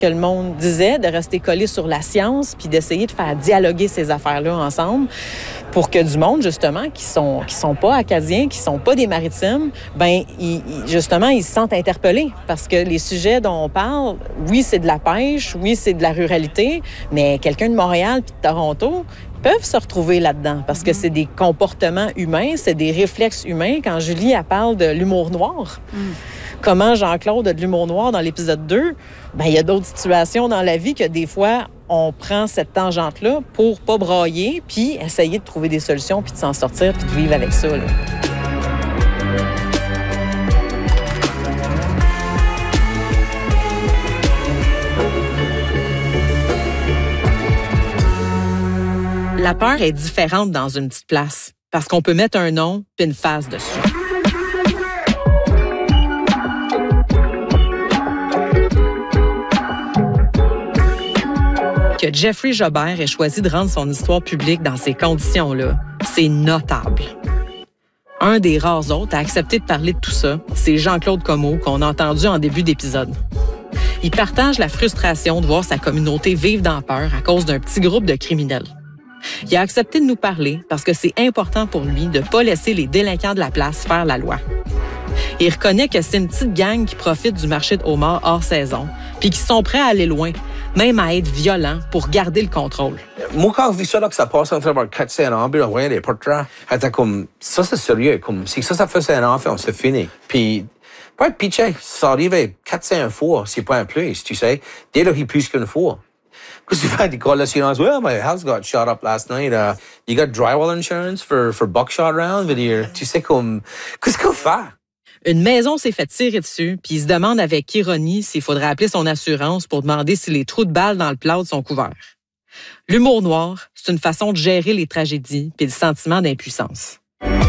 que le monde disait, de rester collé sur la science puis d'essayer de faire dialoguer ces affaires-là ensemble pour que du monde, justement, qui sont pas acadiens, qui sont pas des maritimes, justement, ils se sentent interpellés parce que les sujets dont on parle, oui, c'est de la pêche, oui, c'est de la ruralité, mais quelqu'un de Montréal puis de Toronto peuvent se retrouver là-dedans parce que c'est des comportements humains, c'est des réflexes humains. Quand Julie, elle parle de l'humour noir, comment Jean-Claude a de l'humour noir dans l'épisode 2, il y a d'autres situations dans la vie que des fois, on prend cette tangente-là pour pas brailler puis essayer de trouver des solutions puis de s'en sortir puis de vivre avec ça, là. La peur est différente dans une petite place parce qu'on peut mettre un nom puis une face dessus. Que Jeffrey Jobert ait choisi de rendre son histoire publique dans ces conditions-là, c'est notable. Un des rares autres à accepter de parler de tout ça, c'est Jean-Claude Comeau, qu'on a entendu en début d'épisode. Il partage la frustration de voir sa communauté vivre dans la peur à cause d'un petit groupe de criminels. Il a accepté de nous parler parce que c'est important pour lui de ne pas laisser les délinquants de la place faire la loi. Il reconnaît que c'est une petite gang qui profite du marché de homards hors saison, puis qui sont prêts à aller loin, même à être violents pour garder le contrôle. Moi, quand je vis ça, là, que ça passe entre avoir 400 ans, puis rien des portraits, comme, ça, c'est sérieux. Comme, si ça fait un enfant, c'est fini. Puis, pas être pitché, ça arrive 400 fois, c'est pas un plus, tu sais. Dès lors qu'il plus qu'une fois. Because you've had to call l'assurance, well, my house got shot up last night. You got drywall insurance for buckshot round with your... Tu sais, comme... Qu'est-ce qu'on fait? Une maison s'est fait tirer dessus, puis il se demande avec ironie s'il faudrait appeler son assurance pour demander si les trous de balles dans le plâtre sont couverts. L'humour noir, c'est une façon de gérer les tragédies puis le sentiment d'impuissance.